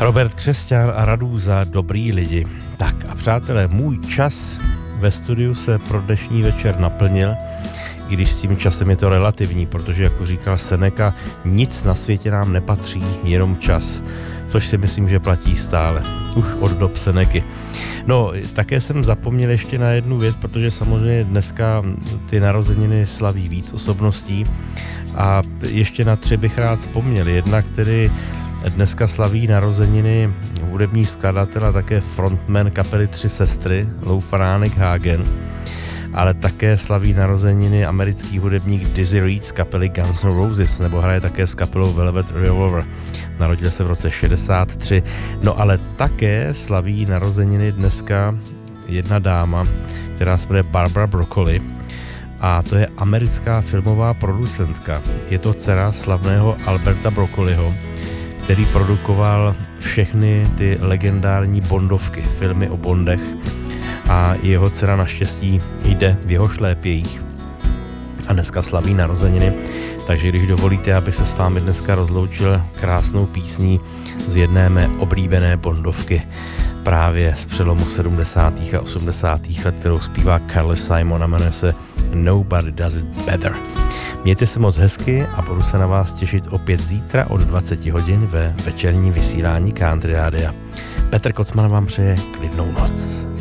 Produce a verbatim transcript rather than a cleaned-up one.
Robert Křesťan a Radúza, dobrý lidi. Tak a přátelé, můj čas ve studiu se pro dnešní večer naplnil, i když s tím časem je to relativní, protože, jak už říkal Seneca, nic na světě nám nepatří, jenom čas, což si myslím, že platí stále, už od dob Seneky. No, také jsem zapomněl ještě na jednu věc, protože samozřejmě dneska ty narozeniny slaví víc osobností a ještě na tři bych rád vzpomněl. Jedna, který dneska slaví narozeniny hudební skladatel a také frontman kapely Tři sestry, Lou Faránek Hagen, ale také slaví narozeniny americký hudebník Dizzy Reed z kapely Guns N' Roses, nebo hraje také s kapelou Velvet Revolver. Narodil se v roce šedesát tři. No ale také slaví narozeniny dneska jedna dáma, která se jmenuje Barbara Broccoli, a to je americká filmová producentka. Je to dcera slavného Alberta Broccoliho, který produkoval všechny ty legendární bondovky, filmy o bondech, a jeho dcera naštěstí jde v jeho šlépějích a dneska slaví narozeniny. Takže když dovolíte, abych se s vámi dneska rozloučil krásnou písní z jedné mé oblíbené bondovky právě z přelomu sedmdesátých a osmdesátých let, kterou zpívá Carly Simon a jmenuje se Nobody Does It Better. Mějte se moc hezky a budu se na vás těšit opět zítra od dvacet hodin ve večerním vysílání Country Rádia. Petr Kocman vám přeje klidnou noc.